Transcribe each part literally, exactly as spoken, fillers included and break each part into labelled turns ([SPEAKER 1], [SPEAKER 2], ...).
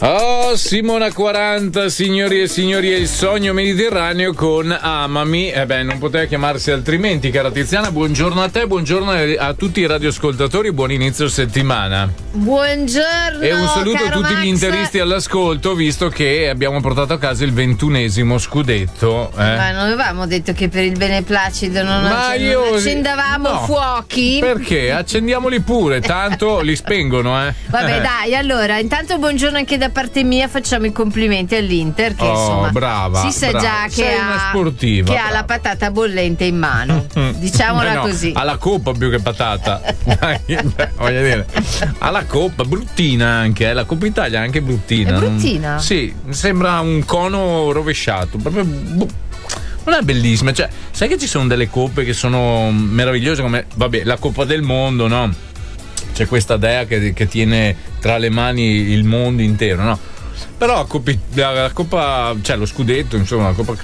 [SPEAKER 1] Oh, Simona quaranta, signori e signori, è il sogno mediterraneo con Amami. Eh beh, non poteva chiamarsi altrimenti, cara Tiziana. Buongiorno a te, buongiorno a tutti i radioascoltatori, buon inizio settimana.
[SPEAKER 2] Buongiorno.
[SPEAKER 1] E un saluto a tutti
[SPEAKER 2] Max.
[SPEAKER 1] gli interisti all'ascolto, visto che abbiamo portato a casa il ventunesimo scudetto. Eh.
[SPEAKER 2] Ma non avevamo detto che per il beneplacito non,
[SPEAKER 1] Ma
[SPEAKER 2] acc-
[SPEAKER 1] io...
[SPEAKER 2] non accendavamo
[SPEAKER 1] no.
[SPEAKER 2] fuochi?
[SPEAKER 1] Perché? Accendiamoli pure, tanto li spengono, eh.
[SPEAKER 2] Vabbè, dai, allora, intanto buongiorno anche da parte mia, facciamo i complimenti all'Inter che
[SPEAKER 1] Oh,
[SPEAKER 2] insomma
[SPEAKER 1] brava,
[SPEAKER 2] si sa
[SPEAKER 1] brava.
[SPEAKER 2] già che,
[SPEAKER 1] Sei una
[SPEAKER 2] ha,
[SPEAKER 1] sportiva,
[SPEAKER 2] che ha
[SPEAKER 1] brava.
[SPEAKER 2] la patata bollente in mano. Diciamola
[SPEAKER 1] Eh no,
[SPEAKER 2] così.
[SPEAKER 1] alla coppa più che patata. Voglio dire, alla coppa, bruttina anche, eh. La Coppa Italia è anche bruttina.
[SPEAKER 2] È bruttina?
[SPEAKER 1] Non... Sì, sembra un cono rovesciato, proprio. Non è bellissima, cioè, sai che ci sono delle coppe che sono meravigliose come, vabbè, la Coppa del Mondo, no? C'è questa dea che, che tiene tra le mani il mondo intero, no? Però la coppa, la, la coppa, cioè lo scudetto, insomma, la coppa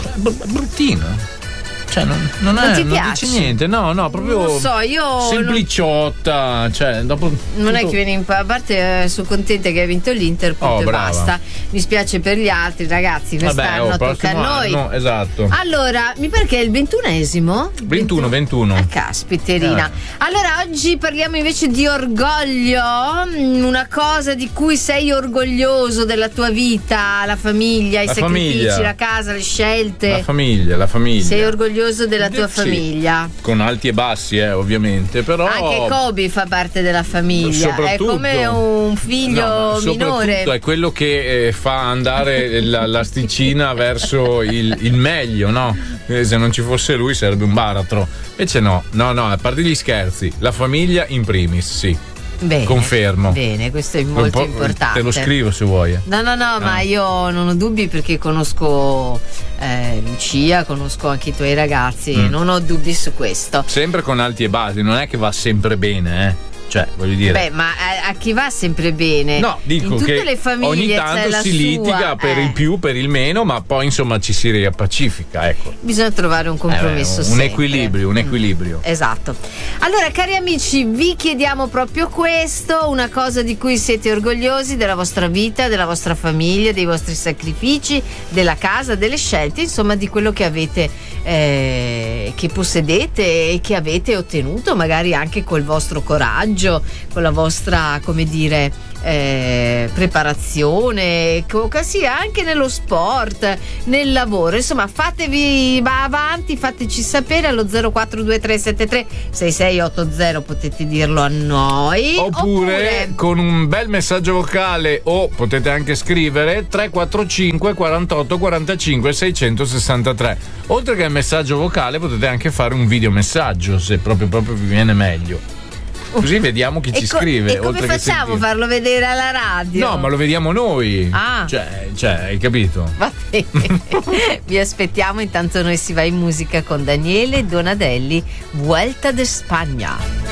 [SPEAKER 1] bruttina. Cioè, non, non,
[SPEAKER 2] Non
[SPEAKER 1] è,
[SPEAKER 2] ti
[SPEAKER 1] non
[SPEAKER 2] piace?
[SPEAKER 1] dice niente, no, no, proprio.
[SPEAKER 2] Non so, io
[SPEAKER 1] sempliciotta, cioè, dopo.
[SPEAKER 2] non
[SPEAKER 1] tutto...
[SPEAKER 2] è che viene in a parte, eh, sono contenta che hai vinto l'Inter, punto
[SPEAKER 1] Oh,
[SPEAKER 2] e
[SPEAKER 1] brava.
[SPEAKER 2] basta. Mi spiace per gli altri ragazzi, quest'anno
[SPEAKER 1] Vabbè, oh,
[SPEAKER 2] tocca a
[SPEAKER 1] prossimo
[SPEAKER 2] noi.
[SPEAKER 1] anno, esatto.
[SPEAKER 2] Allora, mi pare che è il ventunesimo?
[SPEAKER 1] ventuno, ventuno.
[SPEAKER 2] Ah, caspiterina.
[SPEAKER 1] Eh.
[SPEAKER 2] Allora, oggi parliamo invece di orgoglio, una cosa di cui sei orgoglioso della tua vita, la famiglia, i
[SPEAKER 1] La
[SPEAKER 2] sacrifici,
[SPEAKER 1] famiglia.
[SPEAKER 2] la casa, le scelte.
[SPEAKER 1] La famiglia, la famiglia.
[SPEAKER 2] Sei orgoglioso della tua
[SPEAKER 1] Sì,
[SPEAKER 2] famiglia.
[SPEAKER 1] con alti e bassi, eh, ovviamente, però.
[SPEAKER 2] Anche Kobe fa parte della famiglia, è
[SPEAKER 1] Soprattutto-
[SPEAKER 2] come un figlio
[SPEAKER 1] No, ma
[SPEAKER 2] minore.
[SPEAKER 1] soprattutto è quello che eh, fa andare la, l'asticina verso il, il meglio, no? Eh, se non ci fosse lui sarebbe un baratro. Invece no, no, no, a parte gli scherzi, la famiglia in primis, sì.
[SPEAKER 2] Bene,
[SPEAKER 1] Confermo.
[SPEAKER 2] Bene, questo è molto
[SPEAKER 1] Un po'-
[SPEAKER 2] importante.
[SPEAKER 1] Te lo scrivo se vuoi. eh.
[SPEAKER 2] No, no, no, ma
[SPEAKER 1] Ah.
[SPEAKER 2] io non ho dubbi perché conosco eh, Lucia, conosco anche i tuoi ragazzi e
[SPEAKER 1] Mm.
[SPEAKER 2] non ho dubbi su questo.
[SPEAKER 1] Sempre con alti e bassi, non è che va sempre bene, eh. Cioè, voglio dire.
[SPEAKER 2] Beh, ma a, a chi va sempre bene?
[SPEAKER 1] No, dico
[SPEAKER 2] in tutte
[SPEAKER 1] che
[SPEAKER 2] le famiglie
[SPEAKER 1] ogni
[SPEAKER 2] c'è
[SPEAKER 1] tanto
[SPEAKER 2] la
[SPEAKER 1] si
[SPEAKER 2] sua,
[SPEAKER 1] litiga per
[SPEAKER 2] eh.
[SPEAKER 1] il più, per il meno, ma poi insomma ci si riappacifica, ecco.
[SPEAKER 2] Bisogna trovare un compromesso.
[SPEAKER 1] Eh, un
[SPEAKER 2] sempre.
[SPEAKER 1] equilibrio, un equilibrio.
[SPEAKER 2] Esatto. Allora, cari amici, vi chiediamo proprio questo, una cosa di cui siete orgogliosi della vostra vita, della vostra famiglia, dei vostri sacrifici, della casa, delle scelte, insomma di quello che avete, eh, che possedete e che avete ottenuto, magari anche col vostro coraggio, con la vostra, come dire, eh, preparazione, comunque sia anche nello sport, nel lavoro, insomma fatevi va avanti, fateci sapere allo zero quattro due tre sette tre sei sei otto zero, potete dirlo a noi
[SPEAKER 1] Oppure, con un bel messaggio vocale, o potete anche scrivere tre quattro cinque quarantotto quarantacinque seicentosessantatré. Oltre che il messaggio vocale potete anche fare un videomessaggio, se proprio proprio vi viene meglio. Così vediamo chi
[SPEAKER 2] E
[SPEAKER 1] ci
[SPEAKER 2] co-
[SPEAKER 1] scrive.
[SPEAKER 2] e come
[SPEAKER 1] oltre che
[SPEAKER 2] facciamo?
[SPEAKER 1] sentire.
[SPEAKER 2] Farlo vedere alla radio?
[SPEAKER 1] No, ma lo vediamo noi.
[SPEAKER 2] Ah.
[SPEAKER 1] Cioè, cioè, hai capito?
[SPEAKER 2] Va bene. Vi aspettiamo, intanto noi si va in musica con Daniele Donadelli, Vuelta de Spagna.